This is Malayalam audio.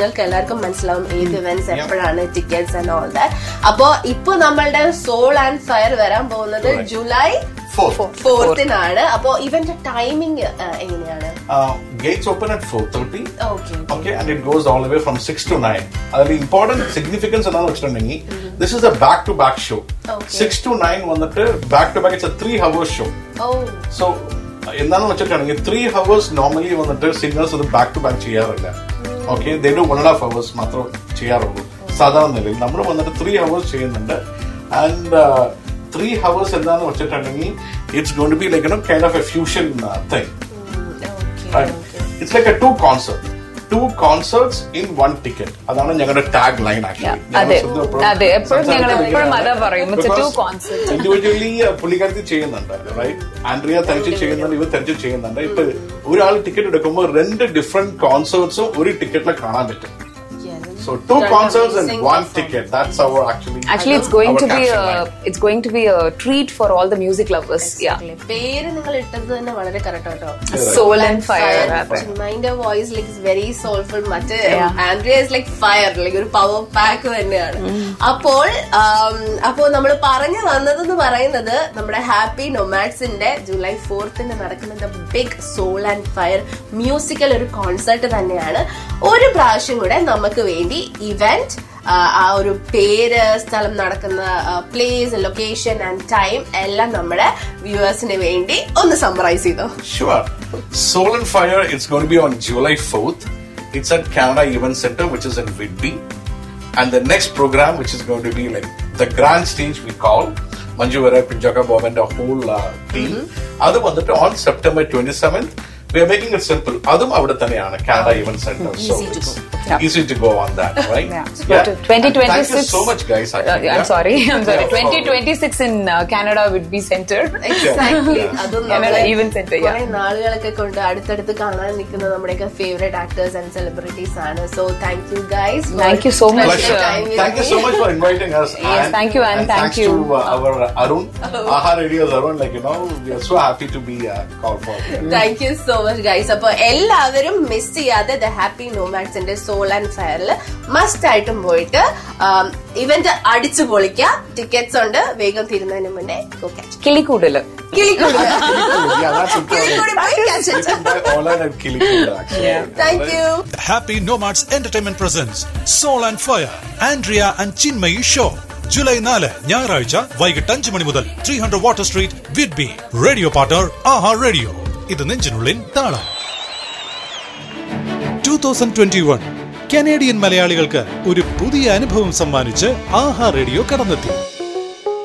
നിങ്ങൾക്ക് എല്ലാവർക്കും മനസ്സിലാവും ഏത് ഇവന്റ്സ് എപ്പോഴാണ്, ടിക്കറ്റ്സ് ആൻഡ് ഓൾ ദാറ്റ്. അപ്പൊ ഇപ്പൊ നമ്മളുടെ സോൾ ആൻഡ് ഫയർ വരാൻ പോകുന്നത് ജൂലൈ 4th-നാണ്. അപ്പൊ ഇവന്റെ ടൈമിംഗ് എങ്ങനെയാണ്? Gates open at 4:30. Okay, and it goes all the way from 6 to 9. The important significance of this is a back-to-back show. 6 to 9 back-to-back. It's a 3-hour show. So, in 3 hours normally singers back-to-back cheyyarilla. Okay, they do 1.5 hours matram cheyyarullu. Sadharana nilil nammal 3 hours cheyyunnundu, and 3 hours it's going to be like kind of a fusion thing. Right? It's like a 2 concerts in 1 ticket. Adana ഞങ്ങളുടെ tag line actually. അതെ എപ്പോഴും ഞങ്ങൾ എപ്പോഴും അതാ പറയും, ഇൻഡിവിജ്വലി പുള്ളിക്കാരത്തി ചെയ്യുന്നുണ്ട്, റൈറ്റ്? ആൻഡ്രിയ തനിച്ച് ചെയ്യുന്നുണ്ട്, ഇവർ തനിച്ച് ചെയ്യുന്നുണ്ട്. ഇപ്പൊ ഒരാൾ ടിക്കറ്റ് എടുക്കുമ്പോൾ 2 ഡിഫറെന്റ് കോൺസേർട്സും ഒരു ടിക്കറ്റിൽ കാണാൻ പറ്റും. So 2 concerts and 1 ticket. That's our actually it's going to be a treat for all the music lovers. പേര് നിങ്ങൾ ഇട്ടത് തന്നെ വളരെ കറക്റ്റ് ആട്ടോ. Soul and Fire. Mind voice like is very soulful. മറ്റേ Andrea is like fire, like ഒരു പവർ പാക്ക് തന്നെയാണ്. അപ്പോൾ നമ്മൾ പറഞ്ഞു വന്നതെന്ന് പറയുന്നത് നമ്മുടെ ഹാപ്പി നൊമാഡ്സിന്റെ ജൂലൈ 4th നടക്കുന്ന big soul and fire musical ഒരു കോൺസെർട്ട് തന്നെയാണ്. ഒരു പ്രാവശ്യം കൂടെ നമുക്ക് വേണ്ടി ഇവന്റ്, ആ ഒരു പേര്, സ്ഥലം നടക്കുന്ന പ്ലേസ്, ലൊക്കേഷൻ ആൻഡ് ടൈം എല്ലാം നമ്മുടെ വ്യൂവേഴ്സിന് വേണ്ടി ഒന്ന് സമ്മറൈസ് ചെയ്തോ. Sure. Soul and Fire, it's going to be on July 4th. It's at Canada Event Center, which is in Whitby. And the next program, which is going to be like the grand stage we call, Manju Varai, Pinjaka Bob and the whole team. Adu vandu on September 27th. We are making it simple. Adum avada thaneyana Canada Event Center. Easy to go on that, right? Yeah. 2026. Thank you so much, guys. I'm sorry. 2026 in Canada Whitby Center. Exactly. Adum Canada Event Center. കുറെ നാളുകളൊക്കെ കൊണ്ട് അടുത്തടുത്ത് കാണാൻ നിൽക്കുന്ന നമ്മുടെയൊക്കെ ഫേവറേറ്റ് ആക്ടേഴ്സ് ആൻഡ് സെലിബ്രിറ്റീസ് ആണ്. So thank you guys. Thank you so much. Thank you so much for inviting us. Yes, thank you and thank you to our Arun, AHA Radio's Arun. Like we are so happy to be called for. Thank you so much, guys. അപ്പൊ എല്ലാവരും മിസ് ചെയ്യാതെ the happy നോമാഡ്സിന്റെ soul and ഫയറിൽ must ആയിട്ടും പോയിട്ട് ഇവന്റ് അടിച്ചു പൊളിക്കുക. ടിക്കറ്റ്സ് ഉണ്ട്, വേഗം തീരുന്നതിന് മുന്നേ കിളിക്കൂടല്. Thank you. Happy Nomads Entertainment presents Soul and Fire, Andrea and Chinmayi Show. July 4 ഞായറാഴ്ച വൈകിട്ട് 5 മണി മുതൽ 300 water street, Whidbey. Radio partner ആഹാ റേഡിയോ. ഇത് നെഞ്ചിനുള്ളിൻ താളം. 2021 കനേഡിയൻ മലയാളികൾക്ക് ഒരു പുതിയ അനുഭവം സമ്മാനിച്ച് ആഹാ റേഡിയോ കടന്നെത്തി.